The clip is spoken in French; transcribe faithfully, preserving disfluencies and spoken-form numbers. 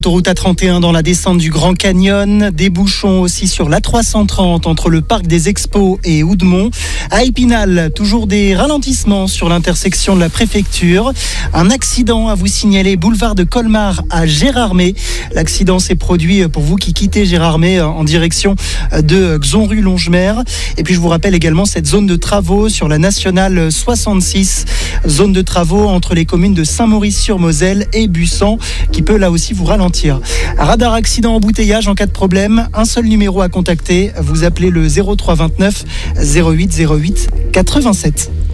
Autoroute A trente et un dans la descente du Grand Canyon, des bouchons aussi sur l'A trois cent trente entre le parc des Expos et Oudemont. À Épinal, toujours des ralentissements sur l'intersection de la préfecture. Un accident à vous signaler, boulevard de Colmar à Gérardmer. L'accident s'est produit pour vous qui quittez Gérardmer en direction de Xonru-Longemer. Et puis je vous rappelle également cette zone de travaux sur la nationale soixante-six, zone de travaux entre les communes de Saint-Maurice-sur-Moselle et Bussan, qui peut là aussi vous ralentir. Radar accident embouteillage en cas de problème, un seul numéro à contacter, vous appelez le zéro trois vingt-neuf zéro huit zéro huit quatre-vingt-sept.